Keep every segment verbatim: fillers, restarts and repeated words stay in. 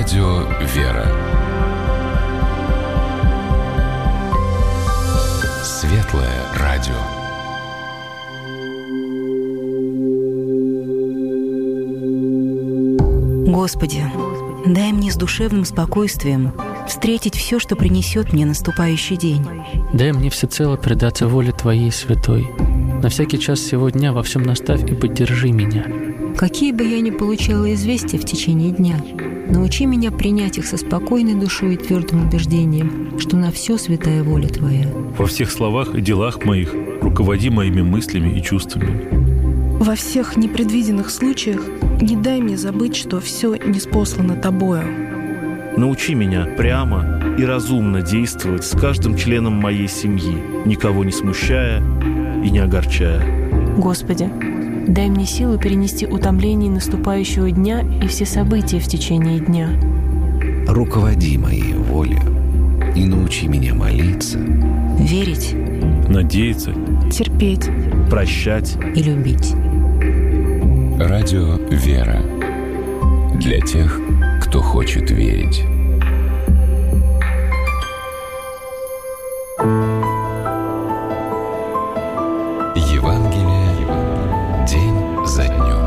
Радио «Вера». Светлое радио. Господи, дай мне с душевным спокойствием встретить все, что принесет мне наступающий день. Дай мне всецело предаться воле Твоей святой. На всякий час сего дня во всем наставь и поддержи меня. Какие бы я ни получала известия в течение дня, научи меня принять их со спокойной душой и твердым убеждением, что на все святая воля Твоя. Во всех словах и делах моих руководи моими мыслями и чувствами. Во всех непредвиденных случаях не дай мне забыть, что все ниспослано Тобою. Научи меня прямо и разумно действовать с каждым членом моей семьи, никого не смущая и не огорчая. Господи, дай мне силу перенести утомление наступающего дня и все события в течение дня. Руководи моей волей и научи меня молиться, верить, надеяться, терпеть, прощать и любить. Радио «Вера» для тех, кто хочет верить. Евангелие день за днем.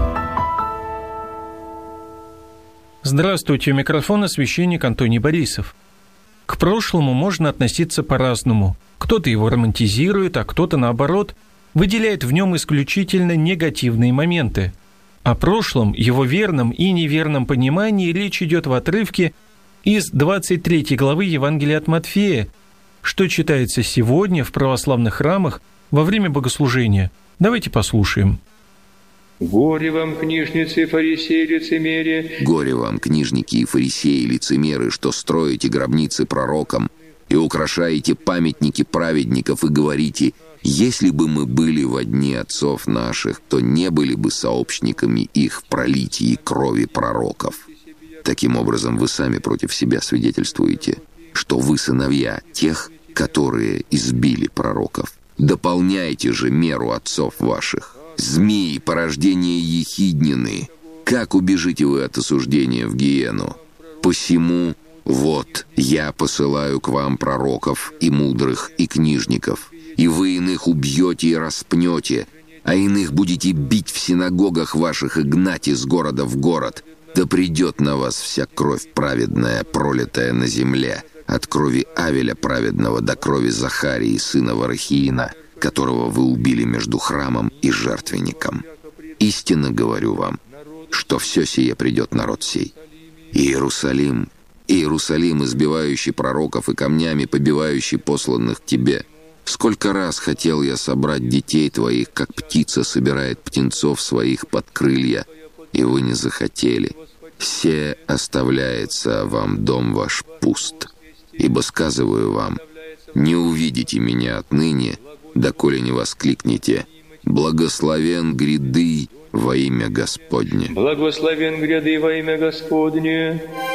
Здравствуйте, у микрофона священник Антоний Борисов. К прошлому можно относиться по-разному. Кто-то его романтизирует, а кто-то, наоборот, выделяет в нем исключительно негативные моменты. О прошлом, его верном и неверном понимании речь идет в отрывке из двадцать третьей главы Евангелия от Матфея, что читается сегодня в православных храмах во время богослужения. Давайте послушаем. «Горе вам, книжницы и фарисеи, лицемерие! Горе вам, книжники и фарисеи, лицемеры, что строите гробницы пророкам и украшаете памятники праведников и говорите: если бы мы были во дни отцов наших, то не были бы сообщниками их в пролитии крови пророков». Таким образом, вы сами против себя свидетельствуете, что вы сыновья тех, которые избили пророков. Дополняйте же меру отцов ваших. Змеи, порождение ехиднины, как убежите вы от осуждения в гиену? Посему, вот, я посылаю к вам пророков и мудрых, и книжников, и вы иных убьете и распнете, а иных будете бить в синагогах ваших и гнать из города в город. Да придет на вас вся кровь праведная, пролитая на земле, от крови Авеля праведного до крови Захарии, сына Варахиина, которого вы убили между храмом и жертвенником. Истинно говорю вам, что все сие придет народ сей. Иерусалим, Иерусалим, избивающий пророков и камнями побивающий посланных к тебе, сколько раз хотел я собрать детей твоих, как птица собирает птенцов своих под крылья, и вы не захотели. Се оставляется вам дом ваш пуст. Ибо сказываю вам, не увидите меня отныне, доколе не воскликнете: благословен гряды во имя Господне. Благословен гряды во имя Господне.